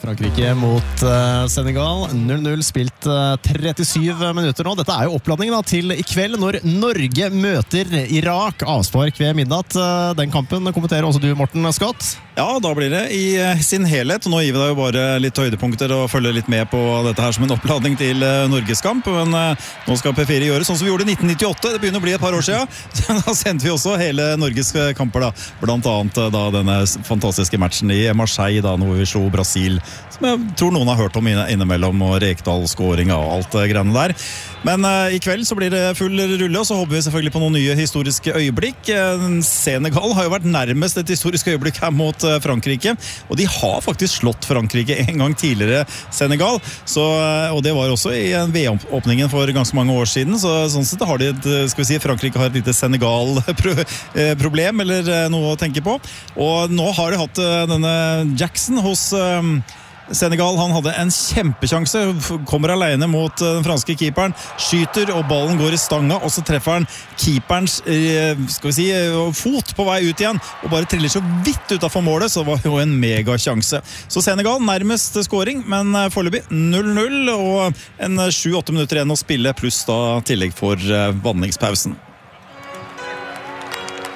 Frankrike mot Senegal. 0-0 spilt 37 minutter nå. Dette jo oppladningen da, til I kveld når Norge møter Irak. Avspark ved midnatt. Den kampen kommenterer også du, Morten Scott. Ja, da blir det I sin helhet. Nå gir vi deg jo bare litt høydepunkter og følger litt med på dette her som en oppladning til Norgeskamp. Men nå skal P4 gjøre sånn som vi gjorde I 1998. Det begynner å bli et par år siden. Da sendte vi også hele Norges kamper da. Blant annet da denne fantastiske matchen I Marseille da, hvor vi slo Brasil, som jeg tror noen har hørt om innimellom, og Rekdal-skåring og alt det greiene der. Men I kveld så blir det full rulle, og så håper vi selvfølgelig på noen nye historiske øyeblikk. Senegal har jo vært nærmest et historisk øyeblikk her mot Frankrike, og de har faktisk slått Frankrike en gang tidligere, Senegal, og det var også I VM-åpningen for ganske mange år siden, så sånn sett har de skal vi si, Frankrike har et lite Senegal-problem, eller noe å tenke på. Og nå har de hatt denne Jackson hos Senegal. Han hadde en kjempesjanse, kommer alene mot den franske keeperen, skyter og ballen går I stanga, og så treffer han keeperens skal vi si, fot på vei ut igjen, og bare triller så vidt utenfor målet, så det var jo en megasjanse. Så Senegal nærmest scoring, men foreløpig 0-0 og en 7-8 minutter igjen å spille, pluss da tillegg for vanningspausen.